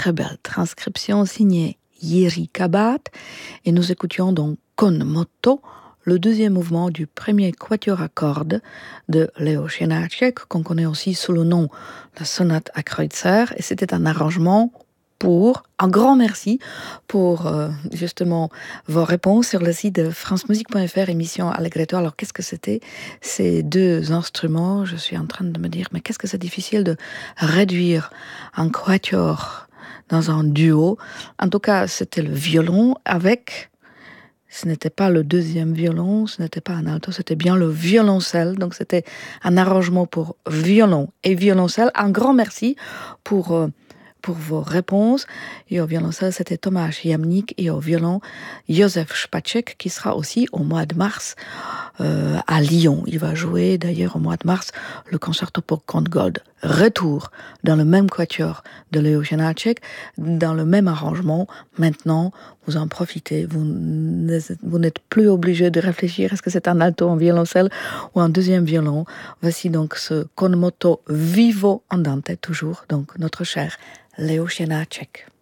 très belle transcription signée Jiří Kabát et nous écoutions donc Con Motto, le deuxième mouvement du premier quatuor à cordes de Leoš Janáček, qu'on connaît aussi sous le nom la sonate à Kreutzer, et c'était un arrangement pour un grand merci pour justement vos réponses sur le site de francemusique.fr, émission Allegretto. Alors qu'est-ce que c'était ces deux instruments? Je suis en train de me dire, mais qu'est-ce que c'est difficile de réduire un quatuor dans un duo. En tout cas, c'était le violon avec... Ce n'était pas le deuxième violon, ce n'était pas un alto, c'était bien le violoncelle. Donc c'était un arrangement pour violon et violoncelle. Un grand merci pour vos réponses. Et au violoncelle, c'était Tomáš Jamník et au violon, Josef Špaček, qui sera aussi au mois de mars à Lyon. Il va jouer d'ailleurs au mois de mars le concerto pour Count Gold. Retour dans le même quatuor de Leoš Janáček, dans le même arrangement. Maintenant, vous en profitez. Vous n'êtes plus obligé de réfléchir est-ce que c'est un alto, un violoncelle ou un deuxième violon. Voici donc ce Con Motto vivo andante toujours, donc notre cher Leoš Janáček.